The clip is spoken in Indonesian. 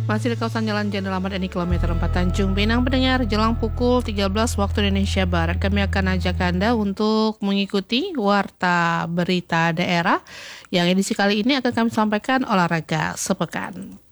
Masih di kawasan Jalan Jenderal Ahmad Yani kilometer 4 Tanjung Pinang, pendengar, jelang pukul 13 waktu Indonesia Barat kami akan ajak Anda untuk mengikuti Warta Berita Daerah yang edisi kali ini akan kami sampaikan olahraga sepekan.